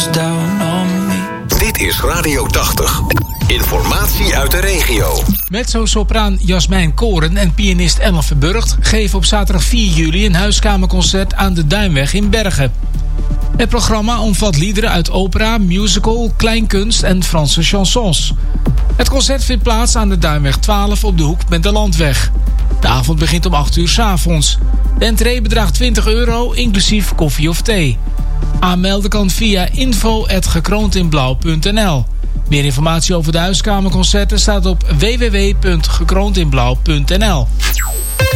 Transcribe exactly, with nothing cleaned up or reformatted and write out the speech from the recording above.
down on me. Dit is Radio tachtig. Informatie uit de regio. Mezzo-sopraan Jasmijn Koren en pianist Emma Verburgt geven op zaterdag vier juli een huiskamerconcert aan de Duinweg in Bergen. Het programma omvat liederen uit opera, musical, kleinkunst en Franse chansons. Het concert vindt plaats aan de Duinweg twaalf op de hoek met de Landweg. De avond begint om acht uur 's avonds. De entree bedraagt twintig euro, inclusief koffie of thee. Aanmelden kan via info at gekroontinblauw punt n l. Meer informatie over de huiskamerconcerten staat op w w w punt gekroontinblauw punt n l.